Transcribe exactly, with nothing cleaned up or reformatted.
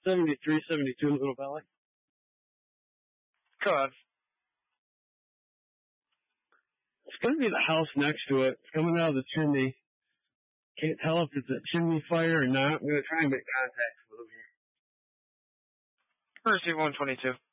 seventy-three seventy-two Little Valley. Go ahead. It's going to be the house next to it. It's coming out of the chimney. Can't tell if it's a chimney fire or not. I'm going to try and make contact with them here. Receive one twenty-two.